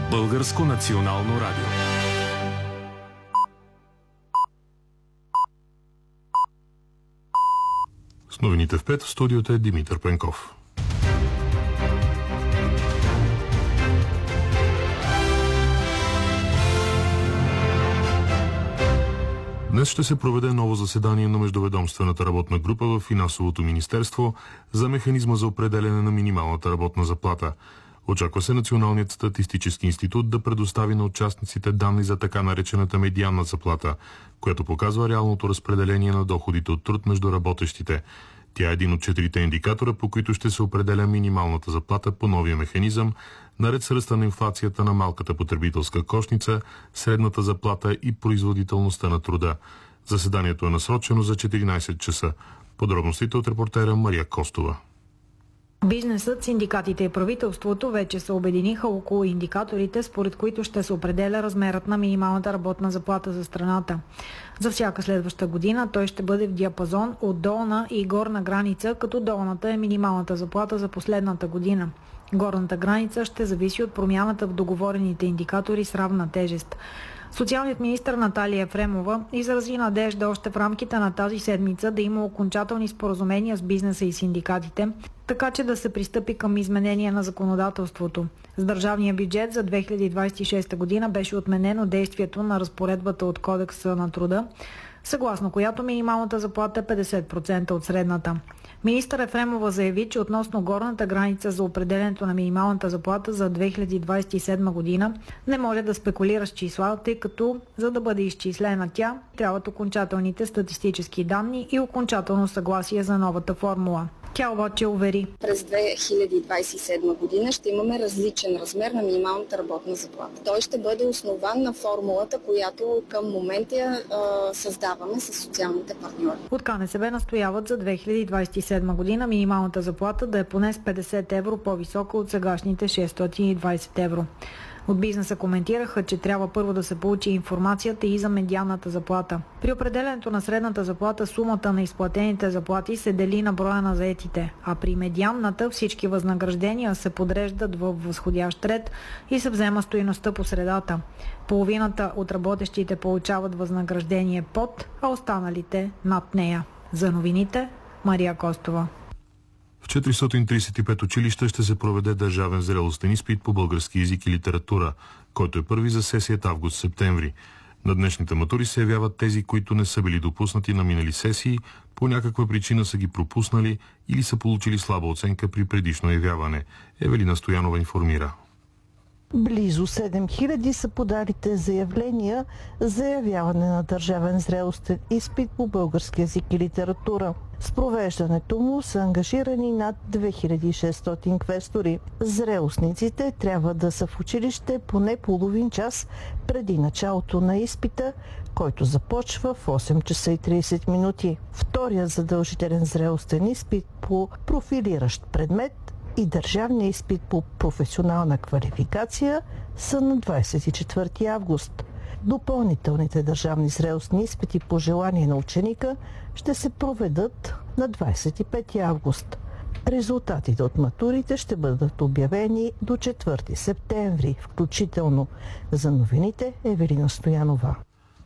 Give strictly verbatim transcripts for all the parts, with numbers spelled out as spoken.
Българско национално радио. С новините в пет в студиото е Димитър Пенков. Днес ще се проведе ново заседание на Междуведомствената работна група в Финансовото министерство за механизма за определяне на минималната работна заплата. Очаква се Националният статистически институт да предостави на участниците данни за така наречената медианна заплата, която показва реалното разпределение на доходите от труд между работещите. Тя е един от четирите индикатора, по които ще се определя минималната заплата по новия механизъм, наред с ръста на инфлацията на малката потребителска кошница, средната заплата и производителността на труда. Заседанието е насрочено за четиринайсет часа. Подробностите от репортера Мария Костова. Бизнесът, синдикатите и правителството вече се обединиха около индикаторите, според които ще се определя размерът на минималната работна заплата за страната. За всяка следваща година той ще бъде в диапазон от долна и горна граница, като долната е минималната заплата за последната година. Горната граница ще зависи от промяната в договорените индикатори с равна тежест. Социалният министър Наталия Ефремова изрази надежда още в рамките на тази седмица да има окончателни споразумения с бизнеса и синдикатите, така че да се пристъпи към изменение на законодателството. С държавния бюджет за две хиляди двайсет и шеста година беше отменено действието на разпоредбата от Кодекса на труда, съгласно която минималната заплата е петдесет процента от средната. Министър Ефремова заяви, че относно горната граница за определенето на минималната заплата за две хиляди двайсет и седма година не може да спекулира с числа, тъй като за да бъде изчислена тя, трябват окончателните статистически данни и окончателно съгласие за новата формула. Тя обаче увери: през две хиляди двайсет и седма година ще имаме различен размер на минималната работна заплата. Той ще бъде основан на формулата, която към момента а, създаваме с социалните партньори. От КНСБ настояват за две хиляди двайсет и седма година минималната заплата да е поне с петдесет евро по-висока от сегашните шестстотин и двайсет евро. От бизнеса коментираха, че трябва първо да се получи информацията и за медианната заплата. При определенето на средната заплата сумата на изплатените заплати се дели на броя на заетите, а при медианната всички възнаграждения се подреждат в възходящ ред и се взема стойността по средата. Половината от работещите получават възнаграждение под, а останалите над нея. За новините, Мария Костова. В четиристотин трийсет и пет училища ще се проведе държавен зрелостен изпит по български език и литература, който е първи за сесията август-септември. На днешните матури се явяват тези, които не са били допуснати на минали сесии, по някаква причина са ги пропуснали или са получили слаба оценка при предишно явяване. Евелина Стоянова информира. Близо седем хиляди са подалите заявления за явяване на държавен зрелостен изпит по български език и литература. С провеждането му са ангажирани над две хиляди и шестстотин квестори. Зрелостниците трябва да са в училище поне половин час преди началото на изпита, който започва в осем часа и трийсет минути. Вторият задължителен зрелостен изпит по профилиращ предмет и държавния изпит по професионална квалификация са на двайсет и четвърти август. Допълнителните държавни зрелостни изпити по желание на ученика ще се проведат на двайсет и пети август. Резултатите от матурите ще бъдат обявени до четвърти септември, включително. За новините Евелина Стоянова.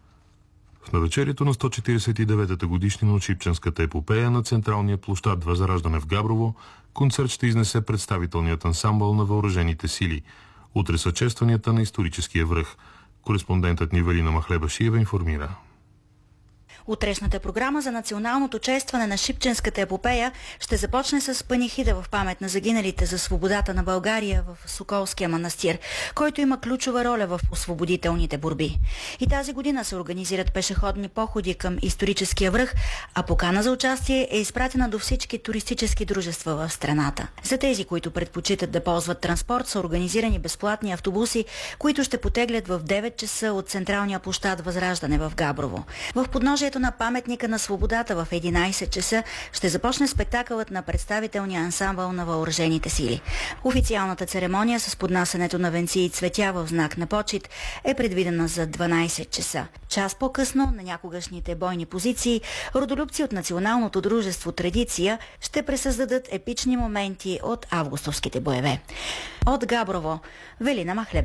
В навечерието на сто четирийсет и деветата годишнина от Шипченската епопея на централния площад Възраждане в Габрово, концерт ще изнесе представителният ансамбъл на въоръжените сили. Утре са честванията на историческия връх. Кореспондентът ни Валина Махлебашиева информира. Утрешната програма за националното честване на Шипченската епопея ще започне с панихида в памет на загиналите за свободата на България в Соколския манастир, който има ключова роля в освободителните борби. И тази година се организират пешеходни походи към историческия връх, а покана за участие е изпратена до всички туристически дружества в страната. За тези, които предпочитат да ползват транспорт, са организирани безплатни автобуси, които ще потеглят в девет часа от централния площад Възраждане в Габрово. В подножието на паметника на свободата в единайсет часа ще започне спектакълът на представителния ансамбъл на въоръжените сили. Официалната церемония с поднасянето на венци и цветя в знак на почит е предвидена за дванайсет часа. Час по-късно на някогашните бойни позиции родолюбци от Националното дружество Традиция ще пресъздадат епични моменти от августовските боеве. От Габрово, Велина Махлебашиева.